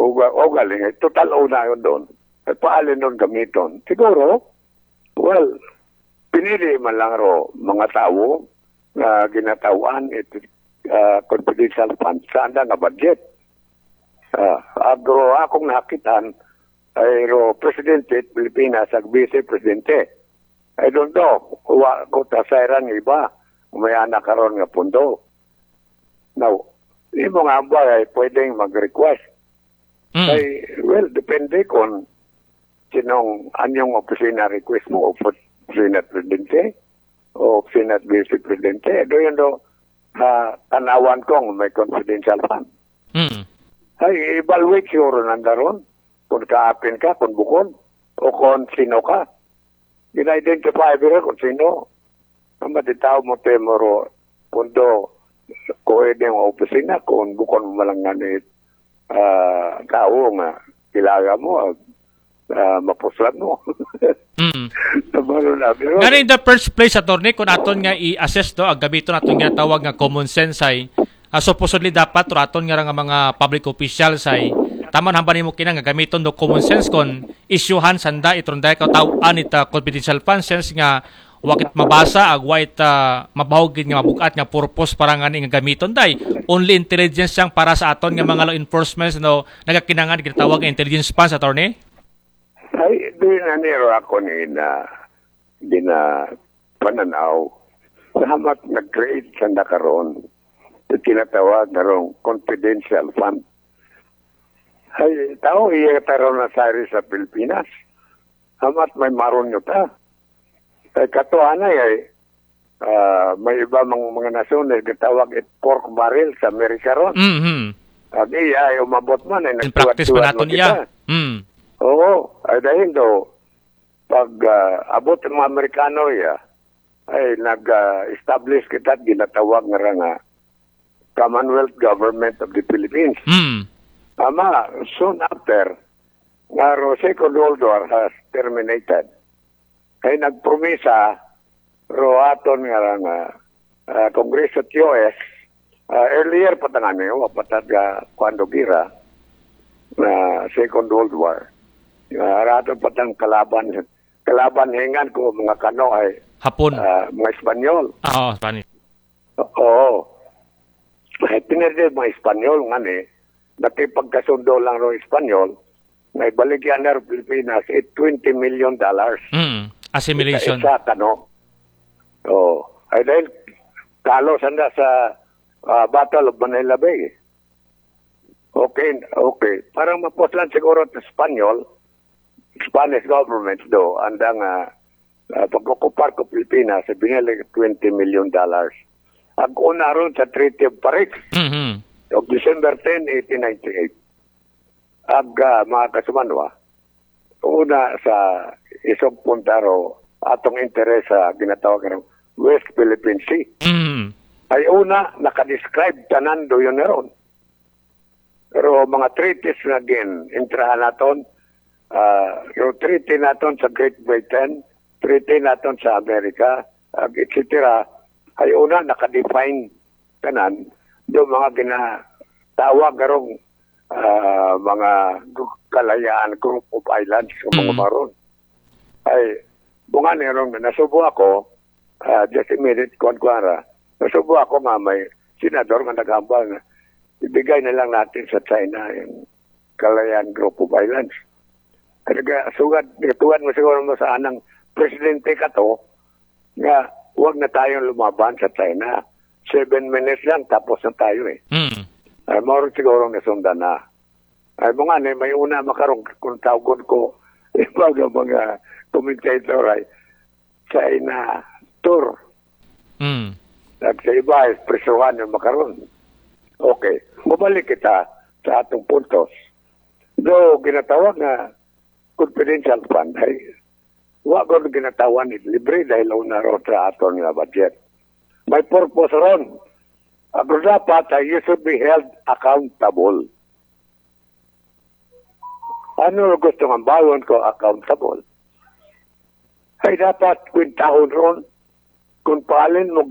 o galing, total una yun doon. At paalin doon gamiton. Siguro, well, pinili man lang ro mga tao na ginatawan ito confidential fund sa anda nga budget. Agro akong nakitaan ay ro Presidente Pilipinas ag Vice Presidente. I don't know, ko tasairan ng iba, may anak karon nga pundo. Now, imo nga ba ay pwedeng mag-request? Ay, well, depende kung sinong anyong opisina request mo, opisina Presidente o opisina Vice Presidente. Doon do, tanawan kong may confidential fund. Ay, evaluate siguro nandaron kung kaapin ka, kung bukod, o kung sino ka. Gina-identify mo kung sino. Ang matitaw mo temoro kundo ko yung opisina kung bukod mo malang ganit tao nga kilaga mo mapuslan mo. Nga in the first place, attorney, kung aton nga i-assess do, ang gamiton aton nga tawag nga common sense ay supposedly dapat or aton nga mga public officials ay taman hambanin mo kinang nga gamiton do common sense kon isyuhan sanda itronday ka tawan ita confidential fund sense nga wakit mabasa ag white mabahog nga mabukat nga purpose para nga nga gamiton day only intelligence yang para sa aton nga mga law enforcement no nagakinangan ginatawag nga intelligence funds, attorney. Ay din aniro ako ni na pananaw samat nag-create sanda karon tinatawag na rong confidential fund. Ay, tao iya taron na sa Pilipinas. Hamat may maron nyo ta. Ay, katuanay ay may iba mga nasyon na ginatawag it pork barrel sa Amerika ron. At iya ay umabot man ay nagtuwad-tuwad mo kita. Oo. Ay dahil do, pag abot ng mga Amerikano iya, ay nag-establish kita at ginatawag nga Commonwealth Government of the Philippines. Ama, soon after, nga Second World War has terminated, ay nagpromisa roaton nga Kongreso at US, earlier pa nga niyo, patag kwando gira, na Second World War, raton patang kalaban hingan ko mga kano ay Hapon. Mga Espanyol. Oo, Spanish. Oo. Pinerdid mga Espanyol nga ni, nakipagkasundo lang ng Espanyol, na ibaligyan na Pilipinas $20 million. Assimilation. Isa kano. Oo. Ay dahil kalo sanda sa Battle of Manila Bay. Okay. Parang mapuslan siguro sa Espanyol, Spanish government do, andang pagkukupar ko Pilipinas, binili $20 million. Ang una ron sa Treaty of Paris of December 10, 1898. Ang mga kasumanwa, una sa isang puntaro atong interes sa ginatawag ng West Philippine Sea. Ay una, nakadescribe tanan do yun ron. Pero mga treaties na din, intrahan naton, yung treaty naton sa Great Britain, treaty naton sa Amerika, etc. Ay una, nakadefine tanan do mga ginatawag garong mga kalayaan, group of islands, mga maron. Ay, bunga nirong nasubo ako, just a minute, Kuankwara, nasubo ako nga may senador nga nagambal na ibigay na lang natin sa China yung kalayaan group of islands. Sugad, tuwan mo siguro mo sa anang presidente ka to, nga huwag na tayong lumaban sa China. 7 minutes lang, tapos na tayo eh. Ay, maroon siguro nasundan na. Ay, mga may una makarong kung tawagod ko, mga commentator ay China tour. At sa iba, presuhan yung makaroon. Okay, mabalik kita sa atong puntos. Do, ginatawag na confidential fund ay wag ko ginatawan ni libre dahil una ron sa aton nga budget. May purpose ron. Agro dapat you should be held accountable. Ano gusto ng bawon ko accountable? Ay dapat kwintahon ron kung paalin mo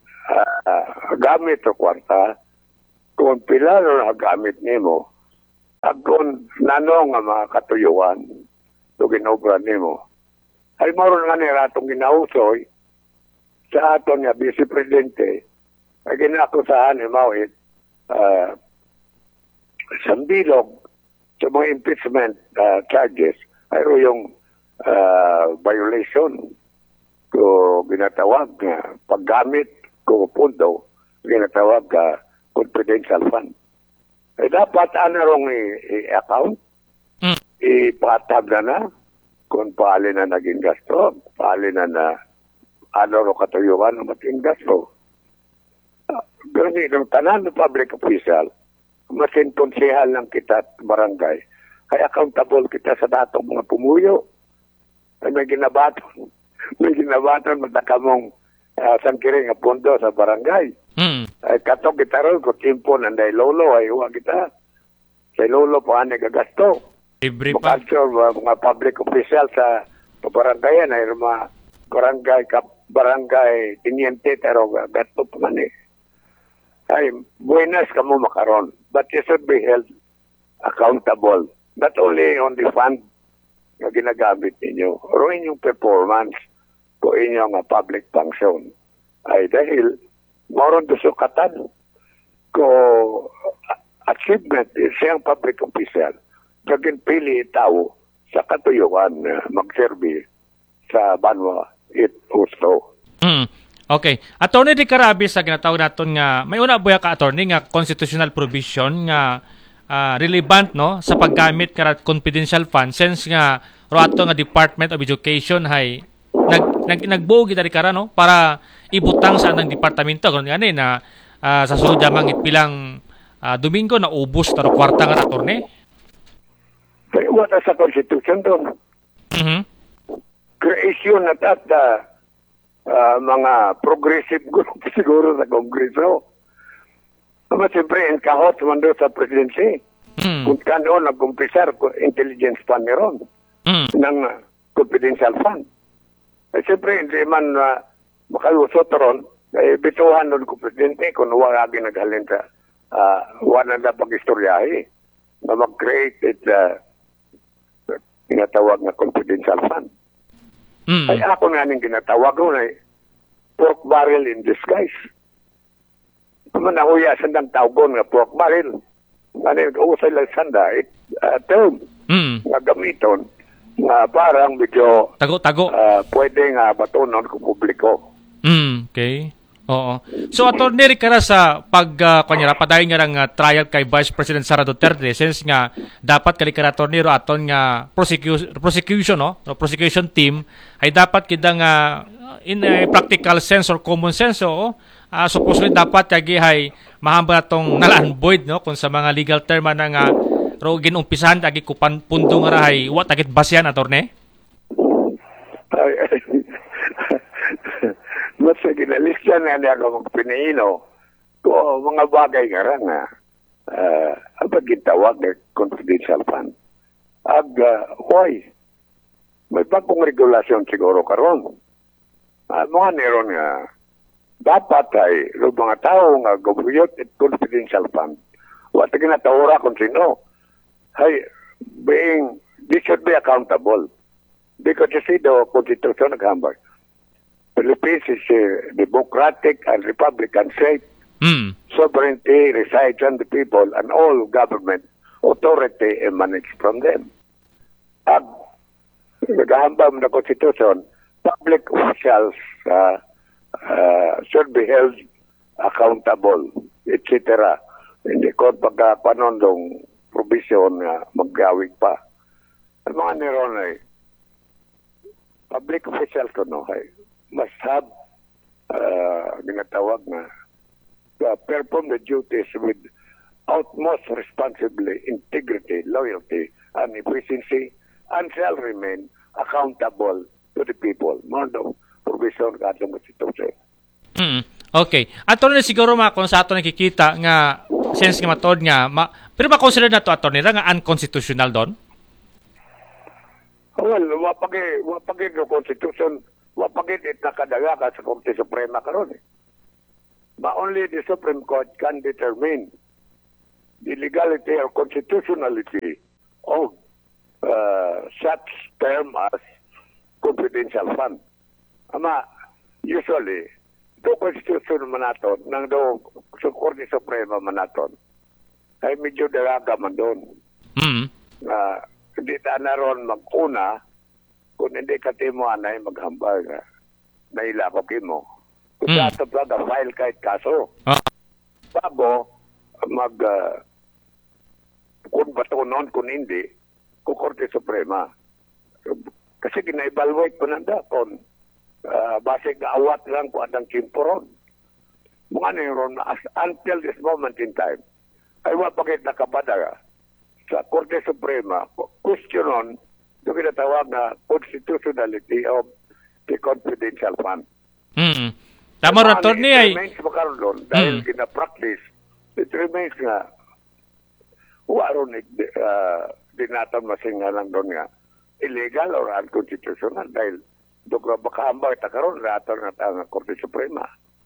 gamit o kwarta, kung pila ron gamit nimo, Agon nanong nga mga katuyuan to ginobra nimo. Ay maron nga ni ratong ginausoy sa aton nga Vice Presidente ay ginakusahan ni Mawit sambilog sa mga impeachment charges ay yung violation ko ginatawag nga paggamit ko pundo ginatawag confidential fund. Ay dapat anarong i-account, ipatag na kung paali na naging gasto, paali na ano katuyuan ng mating gasto. Ganun yung tanan ng public official, masin konsehal lang kita at barangay, ay accountable kita sa datong mga pumuyo. Ay may ginabaton. May ginabaton, matakamong sangkiring nga pundo sa barangay. Ay katok kita ron, kung timpo nanday lolo, ay huwag kita. Sa lolo po ane gagasto. Libre pa. Mga public official sa barangayan ay mga barangay tiniente, pero gasto pa man eh. Ay, buenas ka mo makaron. But you should be held accountable. Not only on the fund na ginagamit ninyo, pero inyong performance ko inyong public function. Ay dahil moron do sukatan ko achievement siyang public official kagin pili tao sa katuyuan magserbi sa banwa it gusto. Okay. Attorney Di Carabi sa ginatawag naton nga may una buya ka attorney nga constitutional provision nga relevant no sa paggamit karat confidential funds since nga roato nga Department of Education hay nagbuo kita di kara no para ibutang sa anang departamento kun gani na sa sunod damang ipilang Domingo na ubos taro kwarta nga attorney. Kaya wala sa constitution doon. Creation at mga progressive group siguro sa Kongreso. Mas siyempre enkahot man doon sa presidency. Kung kanoon nag-umpisar intelligence fund niron ng confidential fund. Ay siyempre, hindi man makalusot ron, ay bituhan nun ko presidente kung wala ginaghalin sa wala na pag-istoryahe na mag-create it ginatawag na confidential fund. Ay ako nga nang ginatawag nun ay pork barrel in disguise. Naman nahuya sandang tawgon nga pork barrel. Ano usay lang sanda, term nga gamiton nga parang medyo tago pwede nga batunon kung publiko. Okay. Oo. So attorney kara sa kunya padayon nga nga trial kay Vice President Sara Duterte since nga dapat kali kara attorney ro aton nga prosecution no prosecution team ay dapat kita nga in a practical sense or common sense supposedly dapat yagi hay mahamba tong nalaan void no kung sa mga legal term na nga ro ginumpisahan agi ko pundo nga rahay wa tagit basyan attorney. Mas ginalisyan na niya ako magpinaino ko mga bagay nga rin abag gitawag na confidential fund. Why? May bagong regulasyon siguro karon. Mga niron nga dapat ay mga tao nga gumuyot at confidential fund. Wata ginatawara kung sino. Hey, they should be accountable. Because you see the Constitution naghambag. Philippines is a democratic and republican state. Sovereignty resides on the people and all government authority emanates from them. At naghahambam na Constitution, public officials should be held accountable, etc. Hindi ko pagkapanondong provision na maggawig pa. Ang mga niron ay public officials ko no ay must have ginatawag na perform the duties with utmost responsibility, integrity, loyalty, and efficiency, and shall remain accountable to the people. Mondo provision ka atong Constitution. Okay. Attorney siguro kung sa ato nakikita nga since nga matod nga pero ma-consider na to attorney nga unconstitutional don? Well, wapagid no Constitution, wapagid it nakadaga ka sa Korte Suprema karon. But only the Supreme Court can determine the legality or constitutionality of such term as confidential fund. Ama, usually, do Constitution man naton, nang do sa Korte Suprema man naton, ay medyo dalaga man doon. Hindi na ron mag-una, kung hindi ka timo anay maghambal na nailapok mo. Kung sa ato pa file kahit kaso. Bago, kung bato noon, kung hindi, kung Korte Suprema. Kasi gina-evaluate pa nanda kung base kaawat lang kung anong kimporon. Mga ron, until this moment in time, ay wapakit nakabada sa Korte Suprema, questionon ito kinatawag na constitutionality of the confidential fund. Tama rin, attorney ay... It remains makaroon doon dahil kina-practice, it remains nga waron dinatan masing nga lang doon nga illegal or unconstitutional dahil doon baka ambay takaroon raton nga ang Korte Suprema.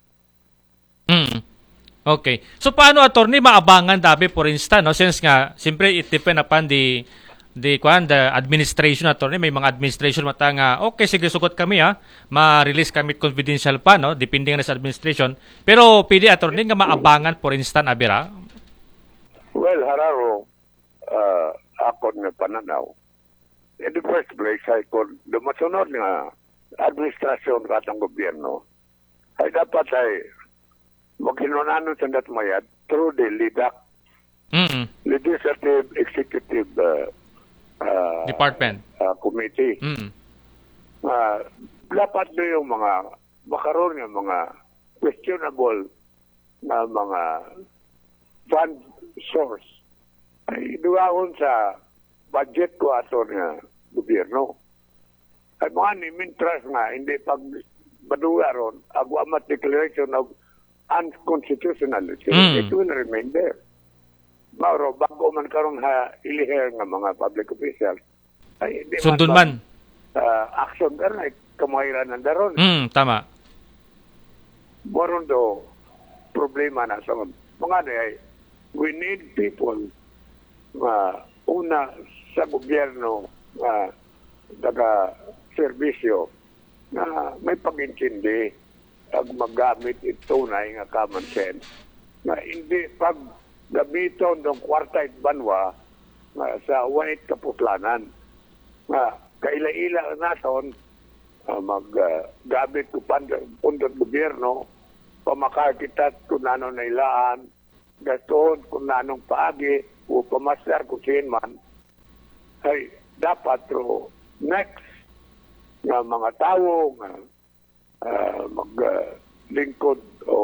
Okay. So paano, attorney, maabangan dabi for instance, no? Since nga siyempre it depend upon the administration, attorney, may mga administration mata nga okay, sige, sugot kami ma-release kami confidential pa, no, depending na sa administration, pero pwede, attorney, nga maabangan for instance abira. Well, hararo ako nga pananaw, in the first place ay kung lumasunod nga administrasyon katang gobyerno ay dapat ay maghinunanon sa datmayad through the LIDAC, Legislative Executive Department Committee. Dapat na yung mga makaroon ng mga questionable na mga fund source ay duwaon sa budget ko ato nga gobyerno. Ay mga nimintras nga hindi pag baduga ron agwamat declaration of unconstitutionality, it will remain there. Mauro, bago man karon iliher nga mga public officials, ay hindi sundun man. Action ka na, kamahiran ng daron. Tama. Moron do, problema na sa mga ay, we need people una sa gobyerno daga serbisyo na may pag-intindi ag magamit ito na nga common sense na hindi pag gamiton ng kwarta at banwa sa wait kapuslanan na kaila-ila naton maggamit ko pundot gobyerno pamakakitat kung nanong nailaan gaston kung nanong paagi o pamasar kung man ay dapat ro next nga mga tao nga maglingkod o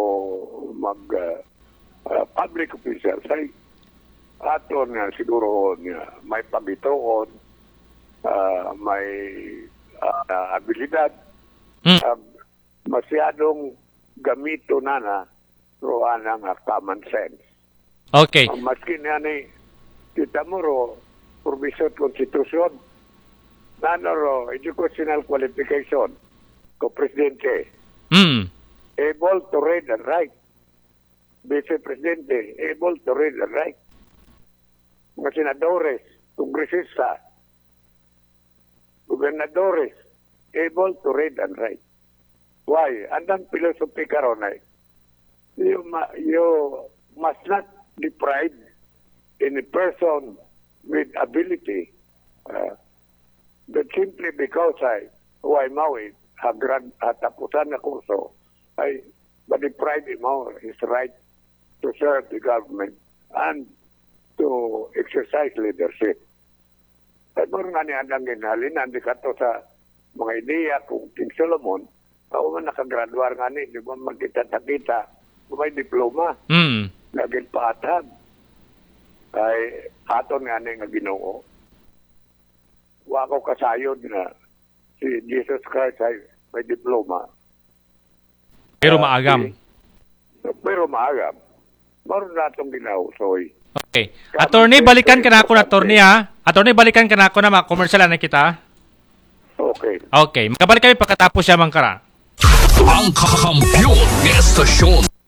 public officials ay aton nga siguro may pagituon, may abilidad, masyadong gamito na roan ang common sense. Okay. Maski na kita mo ro provision constitution nano ro educational qualification ko presidente able to read and write. Vice Presidente able to read and write. Mga senadores, kongresista, gobernadores able to read and write. Why? Andang philosophy karon ay you must not deprive any person with ability but simply because why mawit tapusan na kurso ay ma-deprive mo his right to serve the government and to exercise leadership. At mo nga ni andang ginhalin, hindi ka to sa mga ideya kung King Solomon, ako man nakagraduar nga ni, di ba magkita-takita, may diploma, naging paatag, ay aton nga ni nga Ginoo. Wako kasayod na si Jesus Christ ay may diploma. Pero maagam. Pero maagam. Maroon na itong ginausoy. Okay. Attorney, balikan ka na ako na, attorney, ha? Attorney, balikan ka na ako na mga-commercial na kita. Okay. Okay. Magkabalik kami pagkatapos siya mangkara. Ang kakampiyon ng estasyon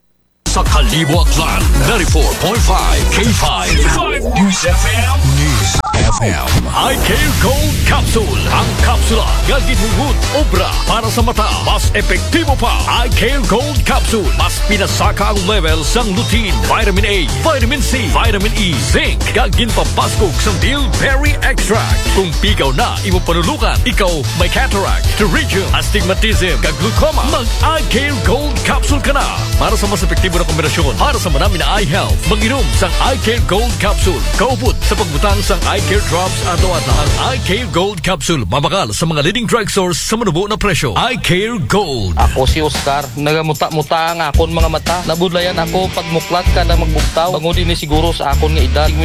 sa Kalibo Aklan. 94.5 K5 News FM. News FM. iCare Gold Capsule. Ang kapsula nga gihungod obra para sa mata. Mas epektibo pa. iCare Gold Capsule. Mas pinasaka ang level sang lutein, vitamin A, vitamin C, vitamin E, zinc. Gagin papaskog sang bilberry extract. Kung pigaw na imo panulukan, ikaw may cataract, pterygium, astigmatism, kag glaucoma, mag-iCare Gold Capsule ka na. Para sa mas epektibo na kombinasyon, para sa marami na eye health, mag-inom sang iCare Gold Capsule. Kaupod sa pagbutang sang iCare Drops ato-ato. Ang iCare Gold Capsule, mabakal sa mga leading drugstores sa manubo na presyo. iCare Gold. Ako si Oscar, nagamuta-muta ang akon mga mata. Nabudlayan ako pag muklat ka na magbugtaw. Bangod din siguro sa akon nga edad.